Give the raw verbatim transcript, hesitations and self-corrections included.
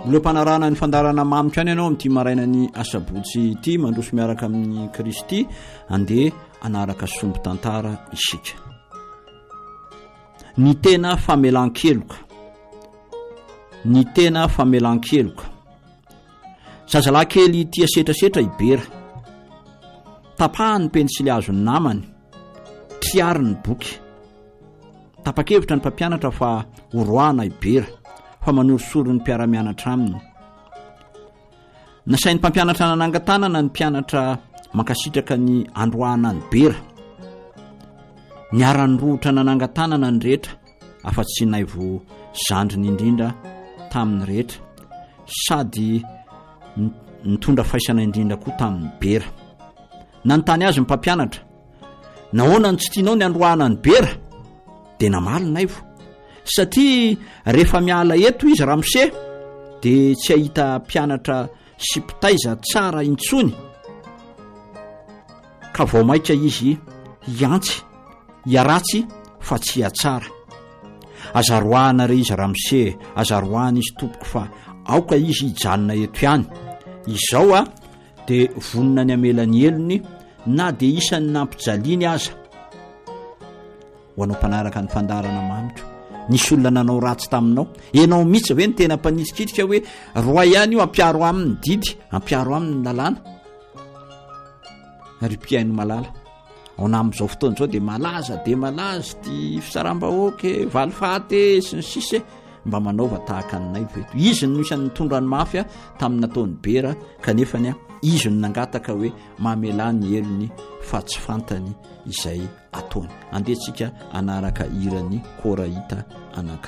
Lom-panarana ny fandarana mamitra any ianao amin'ity maraina ny asabotsy ity mandroso miaraka amin'ny Kristy andeha anaraka sombo tantara isika. Ny tena famelan-keloka. Ny tena famelan-keloka. Zazalahy kely tia setrasetra ibera. Tapahany ny pensily hazo ny namany. Triary ny boky. Tapa-kevitra ny mpampianatra fa oroana ibera. Fa manorosoro ny mpiara-mianatra aminy. Nasain'ny mpampianatra nanangan-tanana ny mpianatra mankasitraka ny androana ny bera. Niara-ny rohotra nanangan-tanana ny rehetra afa-tsy naivo zandriny indrindra tamin'ny rehetra sady nitondra faisana indrindra koa tamin'ny bera. Nanontany azy ny mpampianatra, nahoana ny tsy tianao ny androana ny bera? Dia namaly naivo. Satria rehefa miala eto izy Ramose dia tsy ahita mpianatra sy mpitaiza tsara intsony. Ka vao maika izy hiantsy, hiaratsy fa tsy hiatsara. Azaroana re izy Ramose, azaroana izy tompoko fa aoka izy hijanona eto ihany. Izao a dia vonona ny amelany elony na dia isan'ny nampijaliany aza. Ho anao mpanaraka ny fandarana mamitra, nisy olona nanao ratsy taminao, ianao mihitsy ve ny tena mpanitsikitrika hoe roa ihany io ampiaro amin'ny didy, ampiaro amin'ny lalàna? Ary mpiaino malala. Ao amin'izao fotoana izao dia malaza dia malaza ty fisaram-bahoaka, valifaty sy ny sisa mba manaova tahaka anay veto. Izy no isan'ny nitondra ny mafia tamin'ny nataon'ny bera kanefa ny izy no nangataka hoe mamela ny elony fa tsy fantany izay ataony. Andehantsika anaraka irany Koraita anankiray.